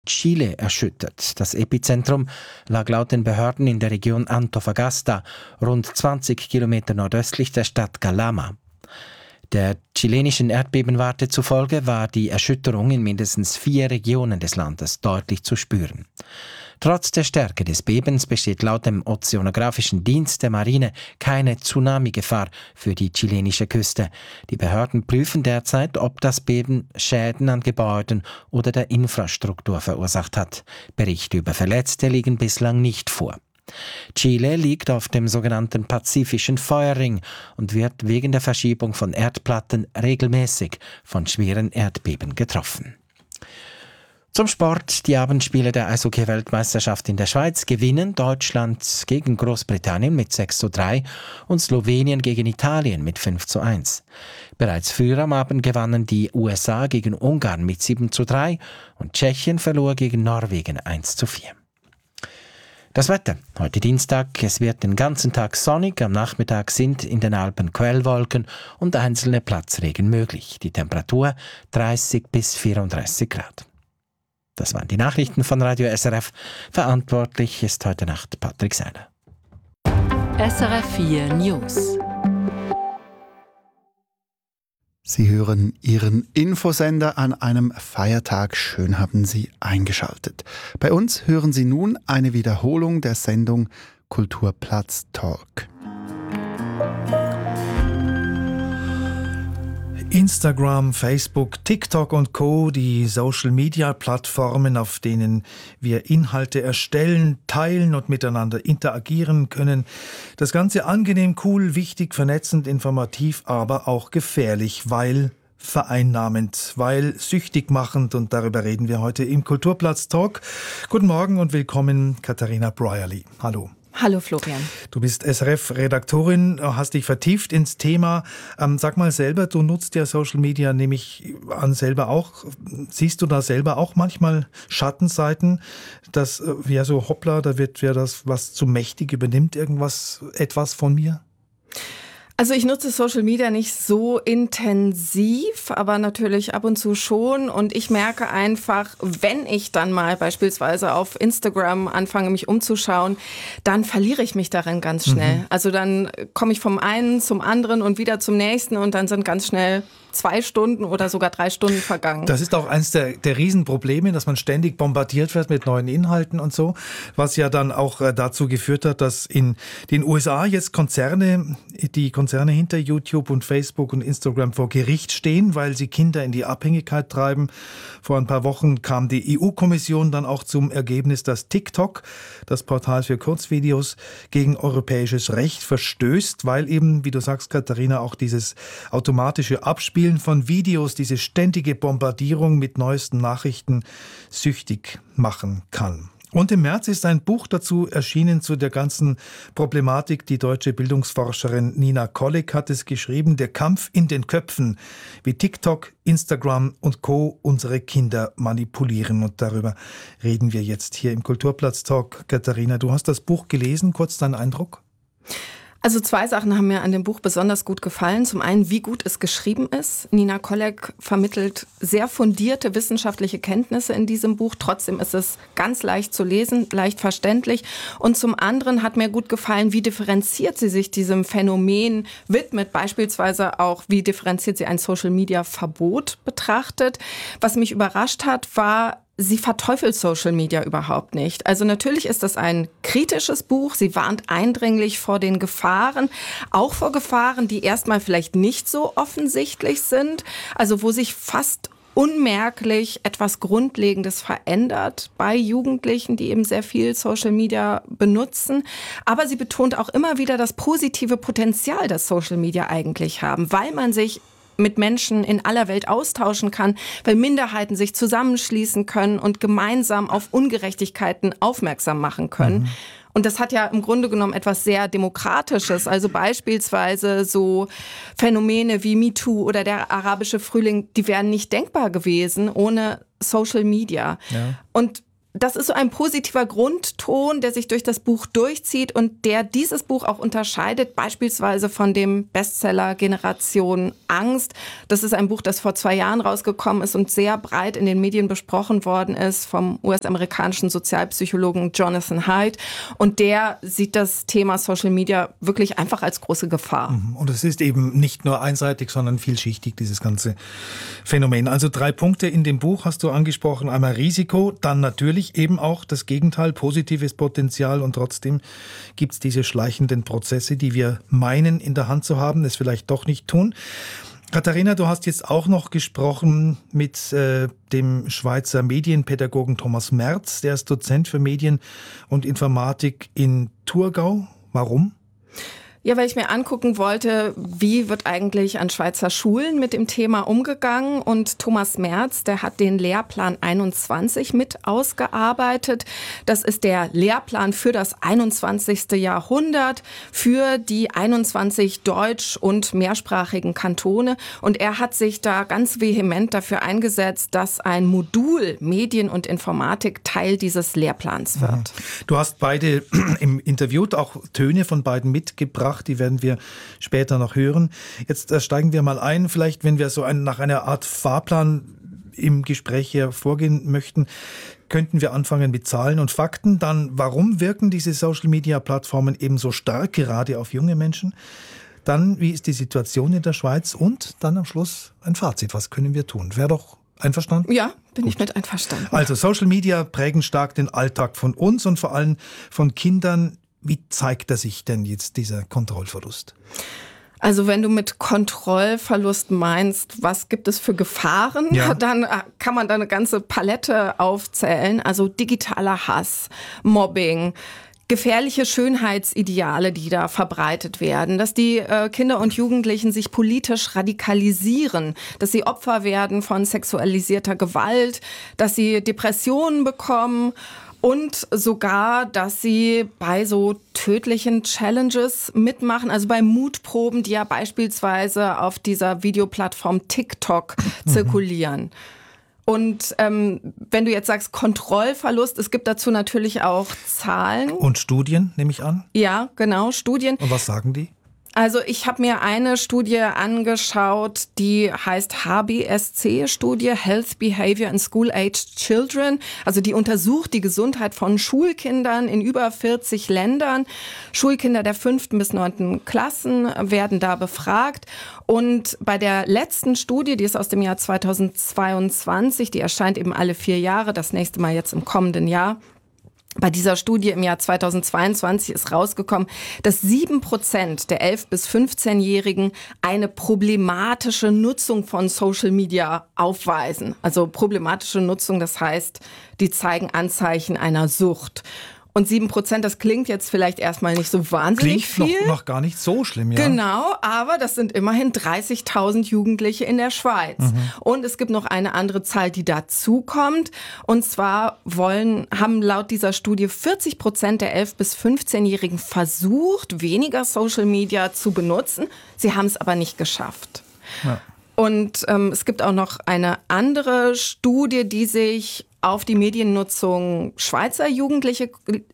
Chile erschüttert. Das Epizentrum lag laut den Behörden in der Region Antofagasta, rund 20 Kilometer nordöstlich der Stadt Calama. Der chilenischen Erdbebenwarte zufolge war die Erschütterung in mindestens 4 Regionen des Landes deutlich zu spüren. Trotz der Stärke des Bebens besteht laut dem Ozeanographischen Dienst der Marine keine Tsunami-Gefahr für die chilenische Küste. Die Behörden prüfen derzeit, ob das Beben Schäden an Gebäuden oder der Infrastruktur verursacht hat. Berichte über Verletzte liegen bislang nicht vor. Chile liegt auf dem sogenannten Pazifischen Feuerring und wird wegen der Verschiebung von Erdplatten regelmäßig von schweren Erdbeben getroffen. Zum Sport. Die Abendspiele der Eishockey-Weltmeisterschaft in der Schweiz gewinnen Deutschland gegen Großbritannien mit 6:3 und Slowenien gegen Italien mit 5:1. Bereits früher am Abend gewannen die USA gegen Ungarn mit 7:3 und Tschechien verlor gegen Norwegen 1:4. Das Wetter. Heute Dienstag. Es wird den ganzen Tag sonnig. Am Nachmittag sind in den Alpen Quellwolken und einzelne Platzregen möglich. Die Temperatur 30 bis 34 Grad. Das waren die Nachrichten von Radio SRF. Verantwortlich ist heute Nacht Patrick Seiler. SRF 4 News. Sie hören Ihren Infosender an einem Feiertag. Schön haben Sie eingeschaltet. Bei uns hören Sie nun eine Wiederholung der Sendung Kulturplatz Talk. Instagram, Facebook, TikTok und Co., die Social-Media-Plattformen, auf denen wir Inhalte erstellen, teilen und miteinander interagieren können. Das Ganze angenehm, cool, wichtig, vernetzend, informativ, aber auch gefährlich, weil vereinnahmend, weil süchtig machend, und darüber reden wir heute im Kulturplatz Talk. Guten Morgen und willkommen, Katharina Breuerli. Hallo. Hallo Florian. Du bist SRF-Redaktorin, hast dich vertieft ins Thema. Sag mal selber, du nutzt ja Social Media, nehme ich an, selber auch. Siehst du da selber auch manchmal Schattenseiten, dass ja so hoppla, da wird ja das was zu mächtig, übernimmt etwas von mir? Also ich nutze Social Media nicht so intensiv, aber natürlich ab und zu schon. Und ich merke einfach, wenn ich dann mal beispielsweise auf Instagram anfange, mich umzuschauen, dann verliere ich mich darin ganz schnell. Also dann komme ich vom einen zum anderen und wieder zum nächsten und dann sind ganz schnell 2 Stunden oder sogar 3 Stunden vergangen. Das ist auch eines der Riesenprobleme, dass man ständig bombardiert wird mit neuen Inhalten und so, was ja dann auch dazu geführt hat, dass in den USA jetzt die Konzerne hinter YouTube und Facebook und Instagram vor Gericht stehen, weil sie Kinder in die Abhängigkeit treiben. Vor ein paar Wochen kam die EU-Kommission dann auch zum Ergebnis, dass TikTok, das Portal für Kurzvideos, gegen europäisches Recht verstößt, weil eben, wie du sagst, Katharina, auch dieses automatische Abspielen von Videos, diese ständige Bombardierung mit neuesten Nachrichten süchtig machen kann. Und im März ist ein Buch dazu erschienen zu der ganzen Problematik. Die deutsche Bildungsforscherin Nina Kolleg hat es geschrieben, Der Kampf in den Köpfen, wie TikTok, Instagram und Co. unsere Kinder manipulieren. Und darüber reden wir jetzt hier im Kulturplatz-Talk. Katharina, du hast das Buch gelesen, kurz dein Eindruck? Also 2 Sachen haben mir an dem Buch besonders gut gefallen. Zum einen, wie gut es geschrieben ist. Nina Kolleg vermittelt sehr fundierte wissenschaftliche Kenntnisse in diesem Buch. Trotzdem ist es ganz leicht zu lesen, leicht verständlich. Und zum anderen hat mir gut gefallen, wie differenziert sie sich diesem Phänomen widmet. Beispielsweise auch, wie differenziert sie ein Social-Media-Verbot betrachtet. Was mich überrascht hat, war, sie verteufelt Social Media überhaupt nicht. Also natürlich ist das ein kritisches Buch. Sie warnt eindringlich vor den Gefahren, auch vor Gefahren, die erstmal vielleicht nicht so offensichtlich sind. Also wo sich fast unmerklich etwas Grundlegendes verändert bei Jugendlichen, die eben sehr viel Social Media benutzen. Aber sie betont auch immer wieder das positive Potenzial, das Social Media eigentlich haben, weil man sich mit Menschen in aller Welt austauschen kann, weil Minderheiten sich zusammenschließen können und gemeinsam auf Ungerechtigkeiten aufmerksam machen können. Und das hat ja im Grunde genommen etwas sehr Demokratisches. Also beispielsweise so Phänomene wie MeToo oder der arabische Frühling, die wären nicht denkbar gewesen ohne Social Media. Ja. Und das ist so ein positiver Grundton, der sich durch das Buch durchzieht und der dieses Buch auch unterscheidet, beispielsweise von dem Bestseller Generation Angst. Das ist ein Buch, das vor 2 Jahren rausgekommen ist und sehr breit in den Medien besprochen worden ist vom US-amerikanischen Sozialpsychologen Jonathan Haidt. Und der sieht das Thema Social Media wirklich einfach als große Gefahr. Und es ist eben nicht nur einseitig, sondern vielschichtig, dieses ganze Phänomen. Also 3 Punkte in dem Buch hast du angesprochen. Einmal Risiko, dann natürlich eben auch das Gegenteil, positives Potenzial und trotzdem gibt es diese schleichenden Prozesse, die wir meinen in der Hand zu haben, es vielleicht doch nicht tun. Katharina, du hast jetzt auch noch gesprochen mit dem Schweizer Medienpädagogen Thomas Merz, der ist Dozent für Medien und Informatik in Thurgau. Warum? Ja, weil ich mir angucken wollte, wie wird eigentlich an Schweizer Schulen mit dem Thema umgegangen. Und Thomas Merz, der hat den Lehrplan 21 mit ausgearbeitet. Das ist der Lehrplan für das 21. Jahrhundert, für die 21 deutsch- und mehrsprachigen Kantone. Und er hat sich da ganz vehement dafür eingesetzt, dass ein Modul Medien und Informatik Teil dieses Lehrplans wird. Du hast beide im Interview auch Töne von beiden mitgebracht. Die werden wir später noch hören. Jetzt steigen wir mal ein, vielleicht wenn wir so nach einer Art Fahrplan im Gespräch hier vorgehen möchten, könnten wir anfangen mit Zahlen und Fakten. Dann, warum wirken diese Social-Media-Plattformen eben so stark, gerade auf junge Menschen? Dann, wie ist die Situation in der Schweiz? Und dann am Schluss ein Fazit. Was können wir tun? Wäre doch einverstanden? Ja, bin ich mit einverstanden. Also Social Media prägen stark den Alltag von uns und vor allem von Kindern. Wie zeigt er sich denn jetzt, dieser Kontrollverlust? Also wenn du mit Kontrollverlust meinst, was gibt es für Gefahren, dann kann man da eine ganze Palette aufzählen. Also digitaler Hass, Mobbing, gefährliche Schönheitsideale, die da verbreitet werden, dass die Kinder und Jugendlichen sich politisch radikalisieren, dass sie Opfer werden von sexualisierter Gewalt, dass sie Depressionen bekommen. Und sogar, dass sie bei so tödlichen Challenges mitmachen, also bei Mutproben, die ja beispielsweise auf dieser Videoplattform TikTok zirkulieren. Und wenn du jetzt sagst Kontrollverlust, es gibt dazu natürlich auch Zahlen. Und Studien, nehme ich an? Ja, genau, Studien. Und was sagen die? Also ich habe mir eine Studie angeschaut, die heißt HBSC-Studie, Health Behavior in School-Aged Children. Also die untersucht die Gesundheit von Schulkindern in über 40 Ländern. Schulkinder der 5. bis 9. Klassen werden da befragt. Und bei der letzten Studie, die ist aus dem Jahr 2022, die erscheint eben alle 4 Jahre, das nächste Mal jetzt im kommenden Jahr. Bei dieser Studie im Jahr 2022 ist rausgekommen, dass 7% der 11- bis 15-Jährigen eine problematische Nutzung von Social Media aufweisen. Also problematische Nutzung, das heißt, die zeigen Anzeichen einer Sucht. Und 7%, das klingt jetzt vielleicht erstmal nicht so wahnsinnig viel. Klingt noch gar nicht so schlimm, ja. Genau, aber das sind immerhin 30.000 Jugendliche in der Schweiz. Und es gibt noch eine andere Zahl, die dazukommt. Und zwar haben laut dieser Studie 40% der 11- bis 15-Jährigen versucht, weniger Social Media zu benutzen. Sie haben es aber nicht geschafft. Ja. Und es gibt auch noch eine andere Studie, die sich auf die Mediennutzung Schweizer Jugendlicher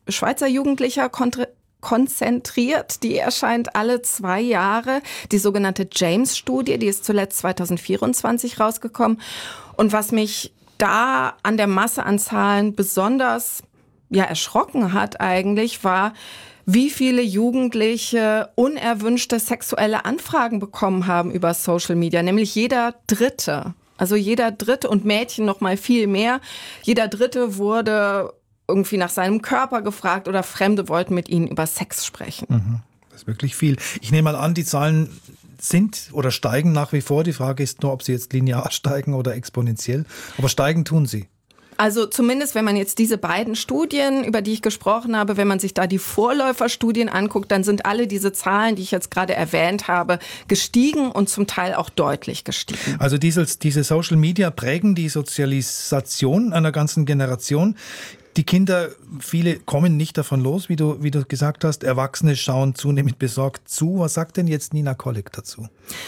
konzentriert. Die erscheint alle 2 Jahre. Die sogenannte James-Studie, die ist zuletzt 2024 rausgekommen. Und was mich da an der Masse an Zahlen besonders erschrocken hat eigentlich, war, wie viele Jugendliche unerwünschte sexuelle Anfragen bekommen haben über Social Media, nämlich jeder Dritte. Also jeder Dritte und Mädchen noch mal viel mehr. Jeder Dritte wurde irgendwie nach seinem Körper gefragt oder Fremde wollten mit ihnen über Sex sprechen. Das ist wirklich viel. Ich nehme mal an, die Zahlen sind oder steigen nach wie vor. Die Frage ist nur, ob sie jetzt linear steigen oder exponentiell. Aber steigen tun sie. Also zumindest, wenn man jetzt diese beiden Studien, über die ich gesprochen habe, wenn man sich da die Vorläuferstudien anguckt, dann sind alle diese Zahlen, die ich jetzt gerade erwähnt habe, gestiegen und zum Teil auch deutlich gestiegen. Also diese Social Media prägen die Sozialisation einer ganzen Generation. Die Kinder, viele kommen nicht davon los, wie du gesagt hast. Erwachsene schauen zunehmend besorgt zu. Was sagt denn jetzt Nina Kolleg dazu?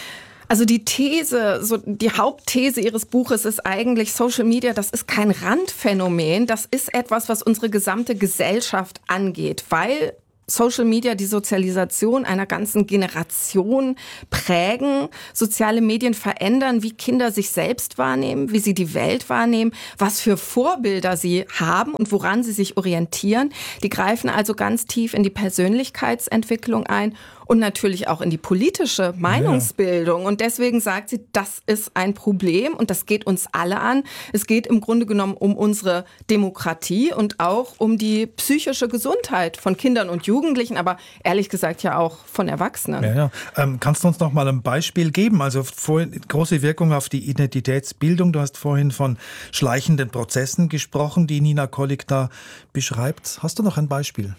Also die These, so die Hauptthese Ihres Buches ist eigentlich, Social Media, das ist kein Randphänomen, das ist etwas, was unsere gesamte Gesellschaft angeht, weil Social Media die Sozialisation einer ganzen Generation prägen. Soziale Medien verändern, wie Kinder sich selbst wahrnehmen, wie sie die Welt wahrnehmen, was für Vorbilder sie haben und woran sie sich orientieren. Die greifen also ganz tief in die Persönlichkeitsentwicklung ein und natürlich auch in die politische Meinungsbildung. Und deswegen sagt sie, das ist ein Problem und das geht uns alle an. Es geht im Grunde genommen um unsere Demokratie und auch um die psychische Gesundheit von Kindern und Jugendlichen, aber ehrlich gesagt ja auch von Erwachsenen. Kannst du uns noch mal ein Beispiel geben? Also vorhin große Wirkung auf die Identitätsbildung. Du hast vorhin von schleichenden Prozessen gesprochen, die Nina Kolleg da beschreibt. Hast du noch ein Beispiel?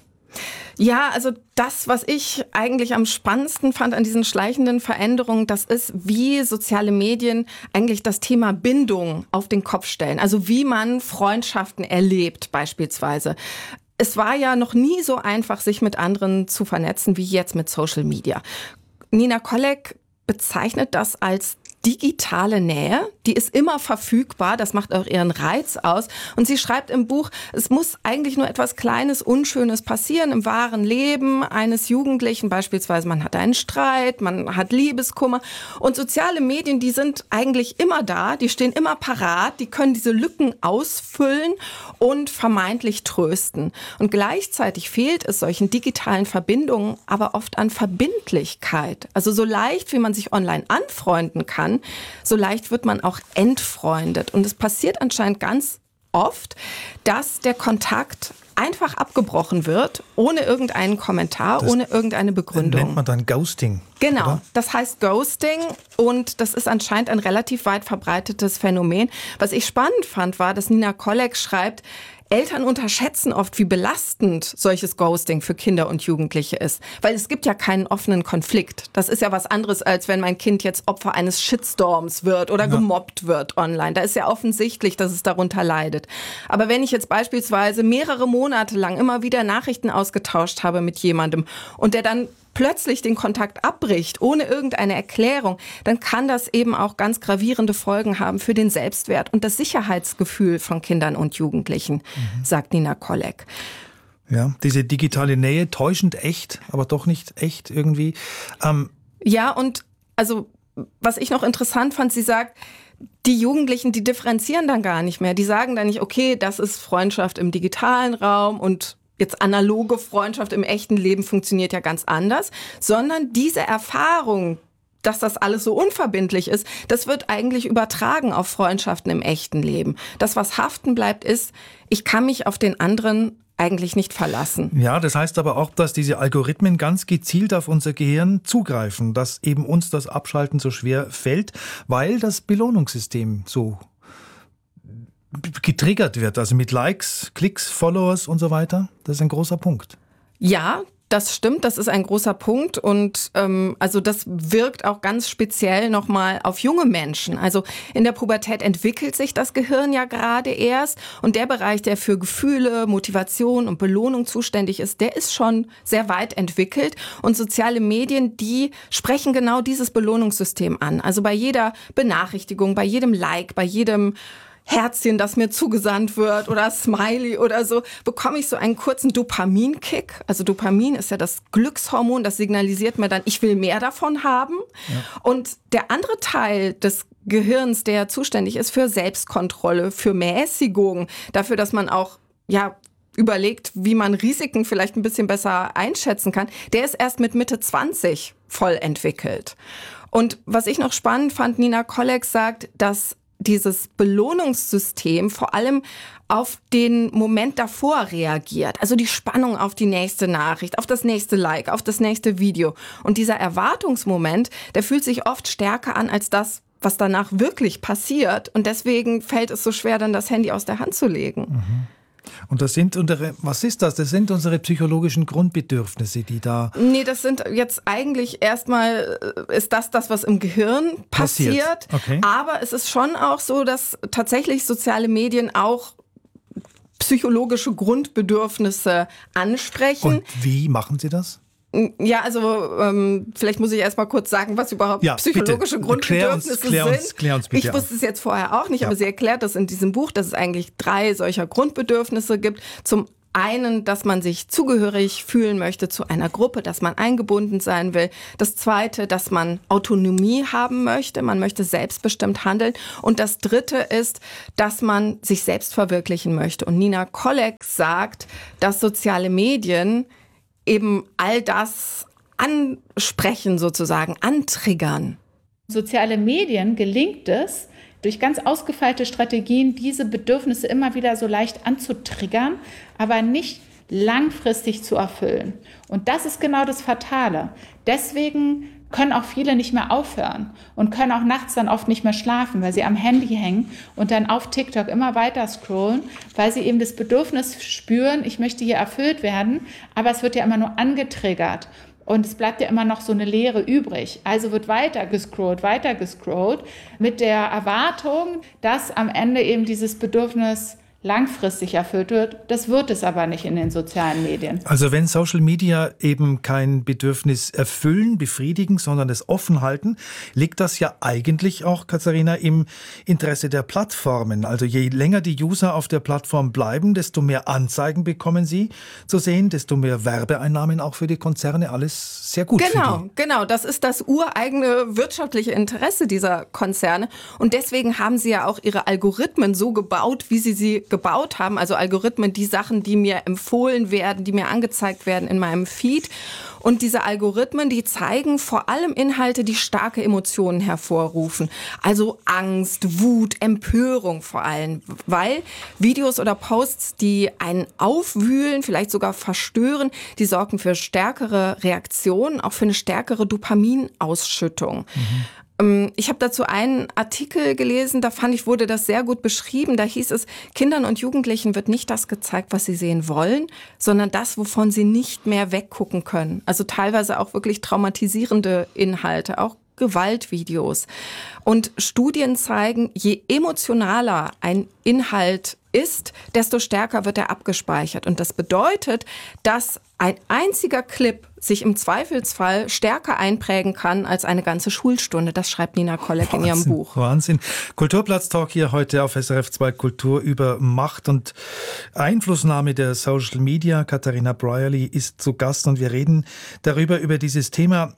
Ja, also das, was ich eigentlich am spannendsten fand an diesen schleichenden Veränderungen, das ist, wie soziale Medien eigentlich das Thema Bindung auf den Kopf stellen. Also wie man Freundschaften erlebt beispielsweise. Es war ja noch nie so einfach, sich mit anderen zu vernetzen, wie jetzt mit Social Media. Nina Kolleg bezeichnet das als digitale Nähe, die ist immer verfügbar, das macht auch ihren Reiz aus. Und sie schreibt im Buch, es muss eigentlich nur etwas Kleines, Unschönes passieren im wahren Leben eines Jugendlichen. Beispielsweise man hat einen Streit, man hat Liebeskummer. Und soziale Medien, die sind eigentlich immer da, die stehen immer parat, die können diese Lücken ausfüllen und vermeintlich trösten. Und gleichzeitig fehlt es solchen digitalen Verbindungen aber oft an Verbindlichkeit. Also so leicht, wie man sich online anfreunden kann, so leicht wird man auch entfreundet. Und es passiert anscheinend ganz oft, dass der Kontakt einfach abgebrochen wird, ohne irgendeinen Kommentar, ohne irgendeine Begründung. Nennt man dann Ghosting. Genau, oder? Das heißt Ghosting und das ist anscheinend ein relativ weit verbreitetes Phänomen. Was ich spannend fand, war, dass Nina Kolleg schreibt, Eltern unterschätzen oft, wie belastend solches Ghosting für Kinder und Jugendliche ist. Weil es gibt ja keinen offenen Konflikt. Das ist ja was anderes, als wenn mein Kind jetzt Opfer eines Shitstorms wird oder gemobbt wird online. Da ist ja offensichtlich, dass es darunter leidet. Aber wenn ich jetzt beispielsweise mehrere Monate lang immer wieder Nachrichten ausgetauscht habe mit jemandem und der dann plötzlich den Kontakt abbricht, ohne irgendeine Erklärung, dann kann das eben auch ganz gravierende Folgen haben für den Selbstwert und das Sicherheitsgefühl von Kindern und Jugendlichen, sagt Nina Kolleg. Ja, diese digitale Nähe, täuschend echt, aber doch nicht echt irgendwie. Ja, und also was ich noch interessant fand, sie sagt, die Jugendlichen, die differenzieren dann gar nicht mehr. Die sagen dann nicht, okay, das ist Freundschaft im digitalen Raum und jetzt analoge Freundschaft im echten Leben funktioniert ja ganz anders, sondern diese Erfahrung, dass das alles so unverbindlich ist, das wird eigentlich übertragen auf Freundschaften im echten Leben. Das, was haften bleibt, ist, ich kann mich auf den anderen eigentlich nicht verlassen. Ja, das heißt aber auch, dass diese Algorithmen ganz gezielt auf unser Gehirn zugreifen, dass eben uns das Abschalten so schwer fällt, weil das Belohnungssystem so getriggert wird, also mit Likes, Klicks, Followers und so weiter. Das ist ein großer Punkt. Ja, das stimmt, das ist ein großer Punkt und also das wirkt auch ganz speziell nochmal auf junge Menschen. Also in der Pubertät entwickelt sich das Gehirn ja gerade erst und der Bereich, der für Gefühle, Motivation und Belohnung zuständig ist, der ist schon sehr weit entwickelt und soziale Medien, die sprechen genau dieses Belohnungssystem an. Also bei jeder Benachrichtigung, bei jedem Like, bei jedem Herzchen, das mir zugesandt wird oder Smiley oder so, bekomme ich so einen kurzen Dopaminkick. Also Dopamin ist ja das Glückshormon, das signalisiert mir dann, ich will mehr davon haben. Ja. Und der andere Teil des Gehirns, der zuständig ist für Selbstkontrolle, für Mäßigung, dafür, dass man auch überlegt, wie man Risiken vielleicht ein bisschen besser einschätzen kann, der ist erst mit Mitte 20 voll entwickelt. Und was ich noch spannend fand, Nina Kolleg sagt, dass dieses Belohnungssystem vor allem auf den Moment davor reagiert. Also die Spannung auf die nächste Nachricht, auf das nächste Like, auf das nächste Video. Und dieser Erwartungsmoment, der fühlt sich oft stärker an als das, was danach wirklich passiert. Und deswegen fällt es so schwer, dann das Handy aus der Hand zu legen. Mhm. Und das sind was ist das? Das sind unsere psychologischen Grundbedürfnisse, die da... Nee, das sind jetzt eigentlich erstmal, ist das, was im Gehirn passiert. Okay. Aber es ist schon auch so, dass tatsächlich soziale Medien auch psychologische Grundbedürfnisse ansprechen. Und wie machen sie das? Ja, also vielleicht muss ich erst mal kurz sagen, was überhaupt psychologische bitte. Grundbedürfnisse sind. Klär uns bitte ich wusste es jetzt vorher auch nicht, aber sie erklärt das in diesem Buch, dass es eigentlich 3 solcher Grundbedürfnisse gibt. Zum einen, dass man sich zugehörig fühlen möchte zu einer Gruppe, dass man eingebunden sein will. Das zweite, dass man Autonomie haben möchte. Man möchte selbstbestimmt handeln. Und das dritte ist, dass man sich selbst verwirklichen möchte. Und Nina Kollek sagt, dass soziale Medien eben all das ansprechen sozusagen, antriggern. Soziale Medien gelingt es, durch ganz ausgefeilte Strategien diese Bedürfnisse immer wieder so leicht anzutriggern, aber nicht langfristig zu erfüllen. Und das ist genau das Fatale. Deswegen können auch viele nicht mehr aufhören und können auch nachts dann oft nicht mehr schlafen, weil sie am Handy hängen und dann auf TikTok immer weiter scrollen, weil sie eben das Bedürfnis spüren, ich möchte hier erfüllt werden, aber es wird ja immer nur angetriggert. Und es bleibt ja immer noch so eine Leere übrig. Also wird weiter gescrollt mit der Erwartung, dass am Ende eben dieses Bedürfnis langfristig erfüllt wird. Das wird es aber nicht in den sozialen Medien. Also wenn Social Media eben kein Bedürfnis erfüllen, befriedigen, sondern es offen halten, liegt das ja eigentlich auch, Katharina, im Interesse der Plattformen. Also je länger die User auf der Plattform bleiben, desto mehr Anzeigen bekommen sie zu sehen, desto mehr Werbeeinnahmen auch für die Konzerne. Alles sehr gut für die. Genau. Das ist das ureigene wirtschaftliche Interesse dieser Konzerne. Und deswegen haben sie ja auch ihre Algorithmen so gebaut, wie sie gebaut haben, also Algorithmen, die Sachen, die mir empfohlen werden, die mir angezeigt werden in meinem Feed. Und diese Algorithmen, die zeigen vor allem Inhalte, die starke Emotionen hervorrufen. Also Angst, Wut, Empörung vor allem. Weil Videos oder Posts, die einen aufwühlen, vielleicht sogar verstören, die sorgen für stärkere Reaktionen, auch für eine stärkere Dopaminausschüttung. Ich habe dazu einen Artikel gelesen, da fand ich, wurde das sehr gut beschrieben. Da hieß es, Kindern und Jugendlichen wird nicht das gezeigt, was sie sehen wollen, sondern das, wovon sie nicht mehr weggucken können. Also teilweise auch wirklich traumatisierende Inhalte, auch Gewaltvideos. Und Studien zeigen, je emotionaler ein Inhalt ist, desto stärker wird er abgespeichert. Und das bedeutet, dass ein einziger Clip sich im Zweifelsfall stärker einprägen kann als eine ganze Schulstunde. Das schreibt Nina Kollek in ihrem Buch. Wahnsinn. Kulturplatz-Talk hier heute auf SRF 2 Kultur über Macht und Einflussnahme der Social Media. Katharina Brierley ist zu Gast und wir reden über dieses Thema.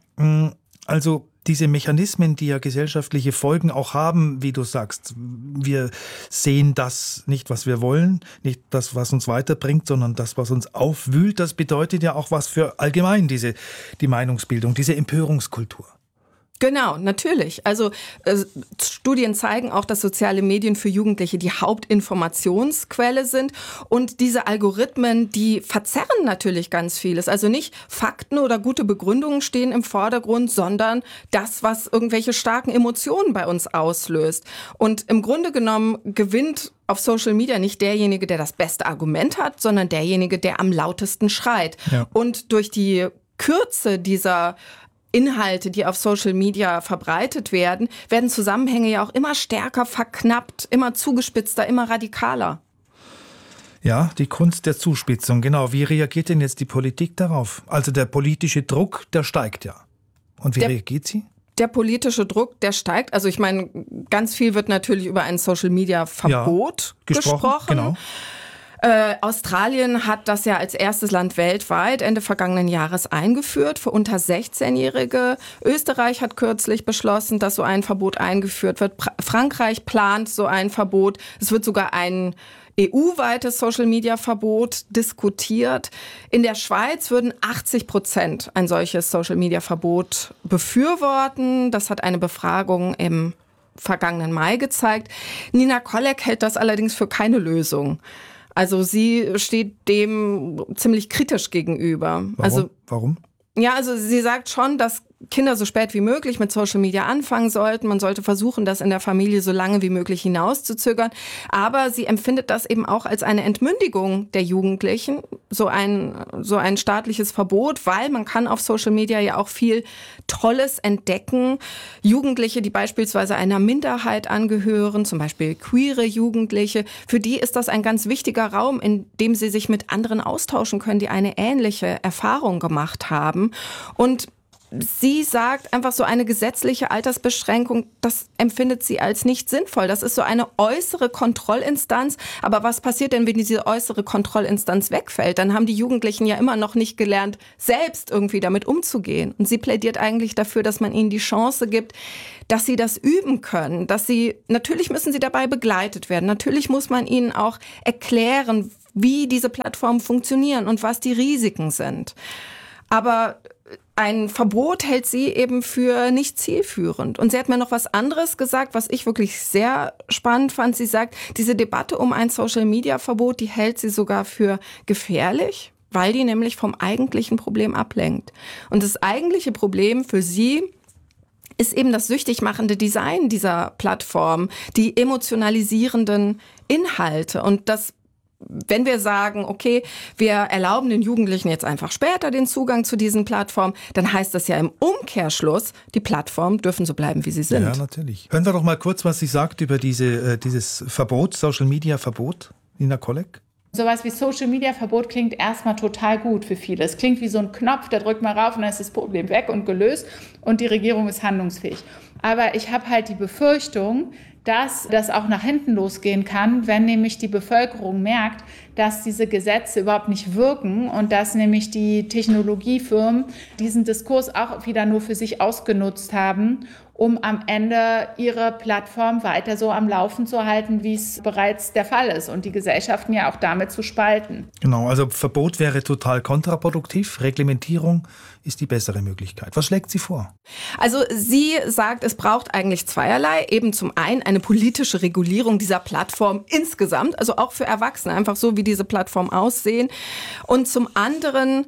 Also diese Mechanismen, die ja gesellschaftliche Folgen auch haben, wie du sagst, wir sehen das nicht, was wir wollen, nicht das, was uns weiterbringt, sondern das, was uns aufwühlt. Das bedeutet ja auch was für allgemein die Meinungsbildung, diese Empörungskultur. Genau, natürlich. Also Studien zeigen auch, dass soziale Medien für Jugendliche die Hauptinformationsquelle sind. Und diese Algorithmen, die verzerren natürlich ganz vieles. Also nicht Fakten oder gute Begründungen stehen im Vordergrund, sondern das, was irgendwelche starken Emotionen bei uns auslöst. Und im Grunde genommen gewinnt auf Social Media nicht derjenige, der das beste Argument hat, sondern derjenige, der am lautesten schreit. Ja. Und durch die Kürze dieser Inhalte, die auf Social Media verbreitet werden, werden Zusammenhänge ja auch immer stärker verknappt, immer zugespitzter, immer radikaler. Ja, die Kunst der Zuspitzung, genau. Wie reagiert denn jetzt die Politik darauf? Also der politische Druck, der steigt ja. Und wie reagiert sie? Der politische Druck, der steigt. Also ich meine, ganz viel wird natürlich über ein Social-Media-Verbot gesprochen. Genau. Australien hat das ja als erstes Land weltweit Ende vergangenen Jahres eingeführt für unter 16-Jährige. Österreich hat kürzlich beschlossen, dass so ein Verbot eingeführt wird. Frankreich plant so ein Verbot. Es wird sogar ein EU-weites Social-Media-Verbot diskutiert. In der Schweiz würden 80% ein solches Social-Media-Verbot befürworten. Das hat eine Befragung im vergangenen Mai gezeigt. Nina Kollek hält das allerdings für keine Lösung. Also sie steht dem ziemlich kritisch gegenüber. Warum? Ja, also sie sagt schon, dass Kinder so spät wie möglich mit Social Media anfangen sollten. Man sollte versuchen, das in der Familie so lange wie möglich hinauszuzögern. Aber sie empfindet das eben auch als eine Entmündigung der Jugendlichen, so ein staatliches Verbot, weil man kann auf Social Media ja auch viel Tolles entdecken. Jugendliche, die beispielsweise einer Minderheit angehören, zum Beispiel queere Jugendliche, für die ist das ein ganz wichtiger Raum, in dem sie sich mit anderen austauschen können, die eine ähnliche Erfahrung gemacht haben. Und sie sagt einfach, so eine gesetzliche Altersbeschränkung, das empfindet sie als nicht sinnvoll. Das ist so eine äußere Kontrollinstanz. Aber was passiert denn, wenn diese äußere Kontrollinstanz wegfällt? Dann haben die Jugendlichen ja immer noch nicht gelernt, selbst irgendwie damit umzugehen. Und sie plädiert eigentlich dafür, dass man ihnen die Chance gibt, dass sie das üben können. Natürlich müssen sie dabei begleitet werden. Natürlich muss man ihnen auch erklären, wie diese Plattformen funktionieren und was die Risiken sind. Aber ein Verbot hält sie eben für nicht zielführend. Und sie hat mir noch was anderes gesagt, was ich wirklich sehr spannend fand. Sie sagt, diese Debatte um ein Social-Media-Verbot, die hält sie sogar für gefährlich, weil die nämlich vom eigentlichen Problem ablenkt. Und das eigentliche Problem für sie ist eben das süchtig machende Design dieser Plattform, die emotionalisierenden Inhalte. Und das, wenn wir sagen, okay, wir erlauben den Jugendlichen jetzt einfach später den Zugang zu diesen Plattformen, dann heißt das ja im Umkehrschluss, die Plattformen dürfen so bleiben, wie sie sind. Ja, natürlich. Hören wir doch mal kurz, was sie sagt über dieses Verbot, Social-Media-Verbot, Nina Kolleg. Sowas wie Social-Media-Verbot klingt erstmal total gut für viele. Es klingt wie so ein Knopf, da drückt man rauf und dann ist das Problem weg und gelöst und die Regierung ist handlungsfähig. Aber ich habe halt die Befürchtung, dass das auch nach hinten losgehen kann, wenn nämlich die Bevölkerung merkt, dass diese Gesetze überhaupt nicht wirken und dass nämlich die Technologiefirmen diesen Diskurs auch wieder nur für sich ausgenutzt haben, um am Ende ihre Plattform weiter so am Laufen zu halten, wie es bereits der Fall ist und die Gesellschaften ja auch damit zu spalten. Genau, also Verbot wäre total kontraproduktiv, Reglementierung ist die bessere Möglichkeit. Was schlägt sie vor? Also sie sagt, es braucht eigentlich zweierlei. Eben zum einen eine politische Regulierung dieser Plattform insgesamt, also auch für Erwachsene, einfach so, wie diese Plattformen aussehen. Und zum anderen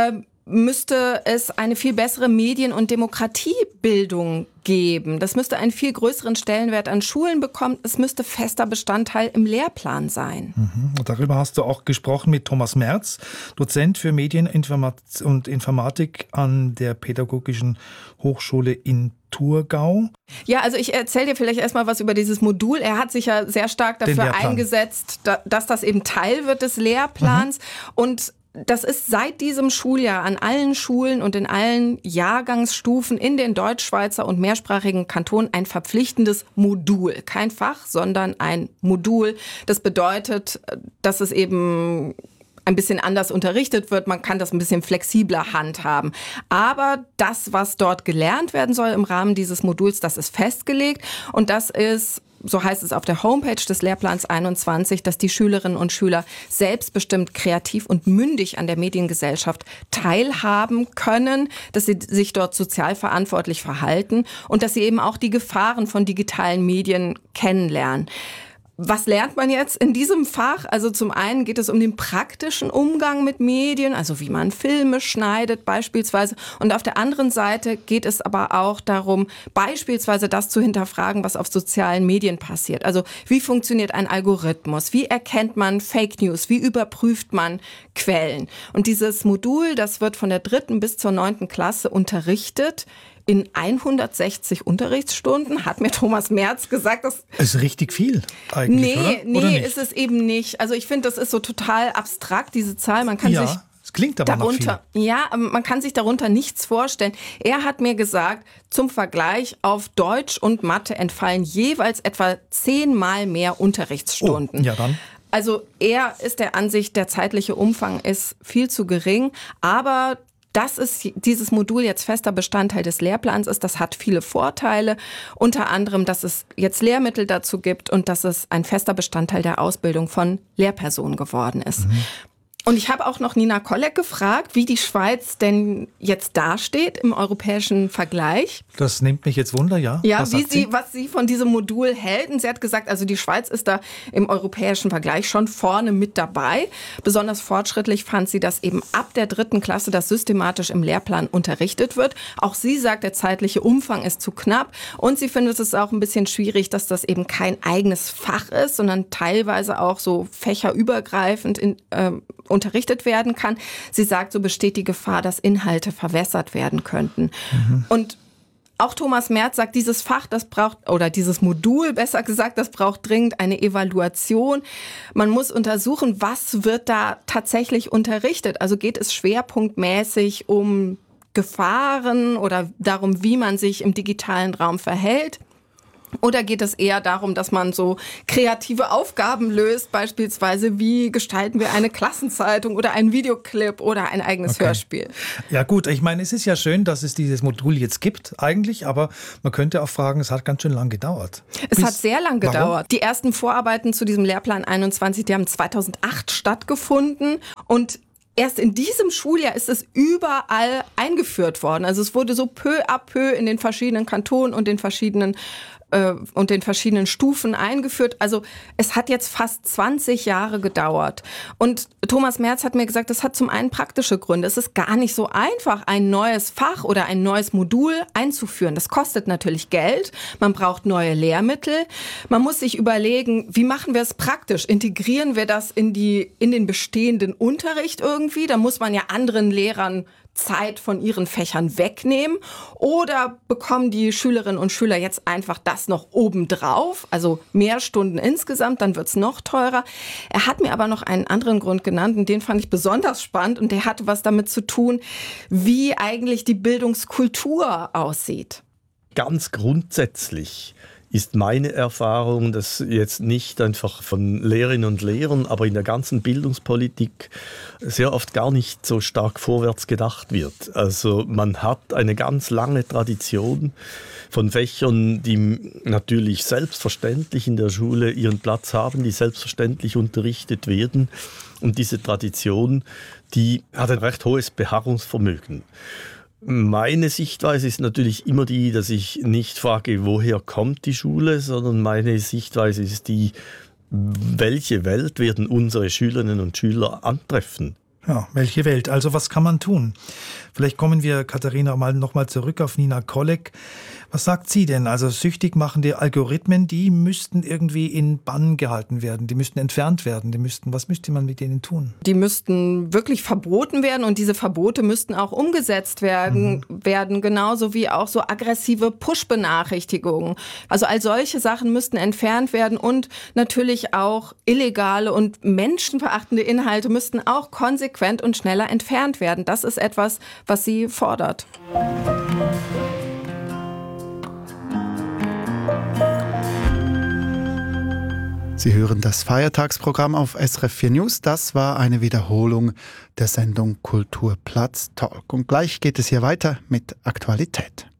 müsste es eine viel bessere Medien- und Demokratiebildung geben. Das müsste einen viel größeren Stellenwert an Schulen bekommen. Es müsste fester Bestandteil im Lehrplan sein. Und darüber hast du auch gesprochen mit Thomas Merz, Dozent für Medien und Informatik an der Pädagogischen Hochschule in Thurgau. Ja, also ich erzähle dir vielleicht erstmal was über dieses Modul. Er hat sich ja sehr stark dafür eingesetzt, dass das eben Teil wird des Lehrplans. Und das ist seit diesem Schuljahr an allen Schulen und in allen Jahrgangsstufen in den Deutschschweizer und mehrsprachigen Kantonen ein verpflichtendes Modul. Kein Fach, sondern ein Modul. Das bedeutet, dass es eben ein bisschen anders unterrichtet wird. Man kann das ein bisschen flexibler handhaben. Aber das, was dort gelernt werden soll im Rahmen dieses Moduls, das ist festgelegt. Und das ist, so heißt es auf der Homepage des Lehrplans 21, dass die Schülerinnen und Schüler selbstbestimmt, kreativ und mündig an der Mediengesellschaft teilhaben können, dass sie sich dort sozial verantwortlich verhalten und dass sie eben auch die Gefahren von digitalen Medien kennenlernen. Was lernt man jetzt in diesem Fach? Also zum einen geht es um den praktischen Umgang mit Medien, also wie man Filme schneidet beispielsweise. Und auf der anderen Seite geht es aber auch darum, beispielsweise das zu hinterfragen, was auf sozialen Medien passiert. Also wie funktioniert ein Algorithmus? Wie erkennt man Fake News? Wie überprüft man Quellen? Und dieses Modul, das wird von der 3. bis zur 9. Klasse unterrichtet. In 160 Unterrichtsstunden, hat mir Thomas Merz gesagt. Das ist richtig viel eigentlich, oder? Nee, ist es eben nicht. Also ich finde, das ist so total abstrakt, diese Zahl. Man kann sich es klingt aber darunter, noch viel. Ja, man kann sich darunter nichts vorstellen. Er hat mir gesagt, zum Vergleich, auf Deutsch und Mathe entfallen jeweils etwa 10-mal mehr Unterrichtsstunden. Oh, ja dann. Also er ist der Ansicht, der zeitliche Umfang ist viel zu gering, aber dass dieses Modul jetzt fester Bestandteil des Lehrplans ist, das hat viele Vorteile. Unter anderem, dass es jetzt Lehrmittel dazu gibt und dass es ein fester Bestandteil der Ausbildung von Lehrpersonen geworden ist. Und ich habe auch noch Nina Kolleg gefragt, wie die Schweiz denn jetzt dasteht im europäischen Vergleich. Das nimmt mich jetzt Wunder, ja. Ja, was sie von diesem Modul hält. Und sie hat gesagt, also die Schweiz ist da im europäischen Vergleich schon vorne mit dabei. Besonders fortschrittlich fand sie, dass eben ab der 3. Klasse das systematisch im Lehrplan unterrichtet wird. Auch sie sagt, der zeitliche Umfang ist zu knapp. Und sie findet es auch ein bisschen schwierig, dass das eben kein eigenes Fach ist, sondern teilweise auch so fächerübergreifend unterrichtet werden kann. Sie sagt, so besteht die Gefahr, dass Inhalte verwässert werden könnten. Und auch Thomas Merz sagt, dieses Fach, das braucht, oder dieses Modul, besser gesagt, das braucht dringend eine Evaluation. Man muss untersuchen, was wird da tatsächlich unterrichtet. Also geht es schwerpunktmäßig um Gefahren oder darum, wie man sich im digitalen Raum verhält? Oder geht es eher darum, dass man so kreative Aufgaben löst, beispielsweise wie gestalten wir eine Klassenzeitung oder einen Videoclip oder ein eigenes Hörspiel? Ja gut, ich meine, es ist ja schön, dass es dieses Modul jetzt gibt eigentlich, aber man könnte auch fragen, es hat ganz schön lang gedauert. Es hat sehr lang gedauert. Warum? Die ersten Vorarbeiten zu diesem Lehrplan 21, die haben 2008 stattgefunden und erst in diesem Schuljahr ist es überall eingeführt worden. Also es wurde so peu à peu in den verschiedenen Kantonen und den verschiedenen Stufen eingeführt. Also es hat jetzt fast 20 Jahre gedauert. Und Thomas Merz hat mir gesagt, das hat zum einen praktische Gründe. Es ist gar nicht so einfach, ein neues Fach oder ein neues Modul einzuführen. Das kostet natürlich Geld. Man braucht neue Lehrmittel. Man muss sich überlegen, wie machen wir es praktisch? Integrieren wir das in den bestehenden Unterricht irgendwie? Da muss man ja anderen Lehrern Zeit von ihren Fächern wegnehmen oder bekommen die Schülerinnen und Schüler jetzt einfach das noch obendrauf, also mehr Stunden insgesamt, dann wird's noch teurer. Er hat mir aber noch einen anderen Grund genannt und den fand ich besonders spannend und der hatte was damit zu tun, wie eigentlich die Bildungskultur aussieht. Ganz grundsätzlich ist meine Erfahrung, dass jetzt nicht einfach von Lehrerinnen und Lehrern, aber in der ganzen Bildungspolitik sehr oft gar nicht so stark vorwärts gedacht wird. Also man hat eine ganz lange Tradition von Fächern, die natürlich selbstverständlich in der Schule ihren Platz haben, die selbstverständlich unterrichtet werden. Und diese Tradition, die hat ein recht hohes Beharrungsvermögen. Meine Sichtweise ist natürlich immer die, dass ich nicht frage, woher kommt die Schule, sondern meine Sichtweise ist die, welche Welt werden unsere Schülerinnen und Schüler antreffen? Ja, welche Welt? Also was kann man tun? Vielleicht kommen wir, Katharina, nochmal zurück auf Nina Kolleg. Was sagt sie denn? Also süchtig machende Algorithmen, die müssten irgendwie in Bann gehalten werden, die müssten entfernt werden, was müsste man mit denen tun? Die müssten wirklich verboten werden und diese Verbote müssten auch umgesetzt werden, genauso wie auch so aggressive Push-Benachrichtigungen. Also all solche Sachen müssten entfernt werden und natürlich auch illegale und menschenverachtende Inhalte müssten auch konsequent und schneller entfernt werden. Das ist etwas, was sie fordert. Sie hören das Feiertagsprogramm auf SRF 4 News. Das war eine Wiederholung der Sendung Kulturplatz Talk. Und gleich geht es hier weiter mit Aktualität.